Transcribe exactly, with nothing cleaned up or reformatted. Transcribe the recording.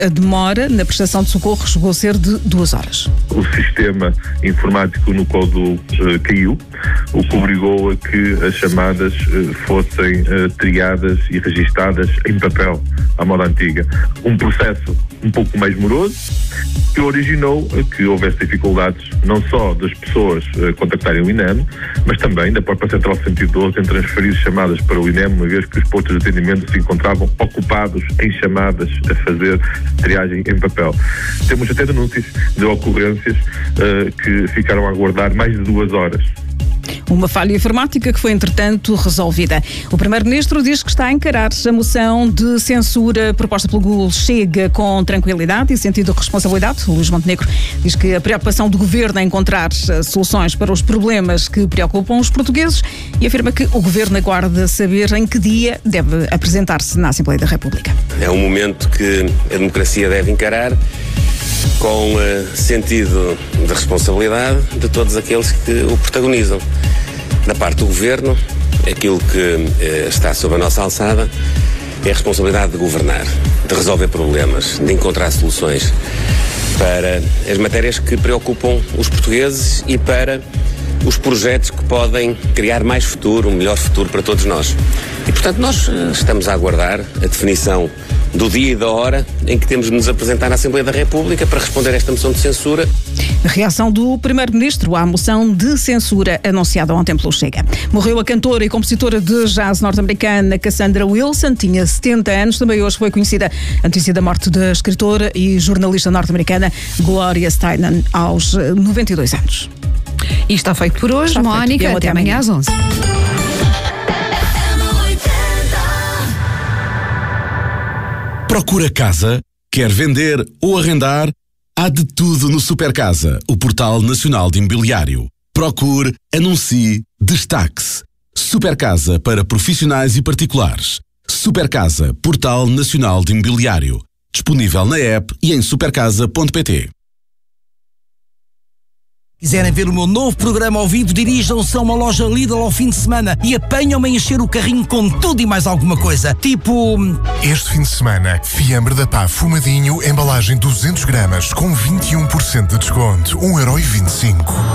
A demora na prestação de socorro chegou a ser de duas horas. O sistema informático no Códulo uh, caiu, o que obrigou a que as chamadas uh, fossem uh, triadas e registadas em papel, à moda antiga. Um processo um pouco mais moroso, que originou que houvesse dificuldades não só das pessoas uh, contactarem o INEM, mas também da própria Central cento e doze em transferir chamadas para o INEM, uma vez que os postos de atendimento se encontravam ocupados em chamadas a fazer triagem em papel. Temos até denúncias de ocorrências uh, que ficaram a aguardar mais de duas horas. Uma falha informática que foi, entretanto, resolvida. O Primeiro-Ministro diz que está a encarar a moção de censura proposta pelo Chega com tranquilidade e sentido de responsabilidade. O Luís Montenegro diz que a preocupação do Governo é encontrar soluções para os problemas que preocupam os portugueses e afirma que o Governo aguarda saber em que dia deve apresentar-se na Assembleia da República. É um momento que a democracia deve encarar com uh, sentido de responsabilidade de todos aqueles que o protagonizam. Da parte do Governo, aquilo que uh, está sob a nossa alçada é a responsabilidade de governar, de resolver problemas, de encontrar soluções para as matérias que preocupam os portugueses e para os projetos que podem criar mais futuro, um melhor futuro para todos nós. E, portanto, nós uh, estamos a aguardar a definição do dia e da hora em que temos de nos apresentar na Assembleia da República para responder a esta moção de censura. A reação do Primeiro-Ministro à moção de censura anunciada ontem pelo Chega. Morreu a cantora e compositora de jazz norte-americana Cassandra Wilson, tinha setenta anos. Também hoje foi conhecida a notícia da morte da escritora e jornalista norte-americana Gloria Steinem, aos noventa e dois anos. E está feito por hoje, Mónica. Até, até amanhã às onze. Procura casa? Quer vender ou arrendar? Há de tudo no Supercasa, o portal nacional de imobiliário. Procure, anuncie, destaque-se. Supercasa para profissionais e particulares. Supercasa, portal nacional de imobiliário. Disponível na app e em supercasa ponto pt. Quiserem ver o meu novo programa ao vivo, dirijam-se a uma loja Lidl ao fim de semana e apanham-me a encher o carrinho com tudo e mais alguma coisa. Tipo... Este fim de semana, fiambre da Pá fumadinho, embalagem duzentos gramas com vinte e um por cento de desconto, um euro e vinte e cinco.